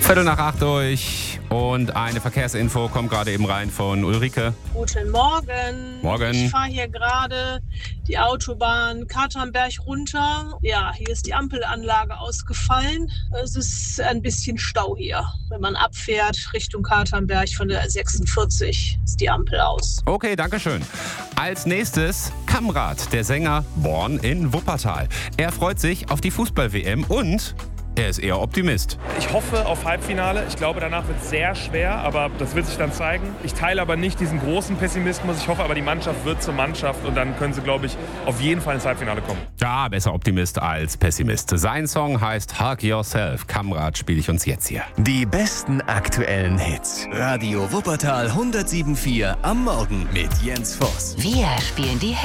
7:15 durch und eine Verkehrsinfo kommt gerade eben rein von Ulrike. Guten Morgen. Morgen. Ich fahre hier gerade die Autobahn Katernberg runter. Ja, hier ist die Ampelanlage ausgefallen. Es ist ein bisschen Stau hier. Wenn man abfährt Richtung Katernberg von der 46 ist die Ampel aus. Okay, danke schön. Als nächstes Kamrat, der Sänger, born in Wuppertal. Er freut sich auf die Fußball-WM und er ist eher Optimist. Ich hoffe auf Halbfinale. Ich glaube, danach wird es sehr schwer, aber das wird sich dann zeigen. Ich teile aber nicht diesen großen Pessimismus. Ich hoffe aber, die Mannschaft wird zur Mannschaft und dann können sie, glaube ich, auf jeden Fall ins Halbfinale kommen. Ja, besser Optimist als Pessimist. Sein Song heißt Hug Yourself. Kamrat spiele ich uns jetzt hier. Die besten aktuellen Hits. Radio Wuppertal 107.4 am Morgen mit Jens Voss. Wir spielen die Hits.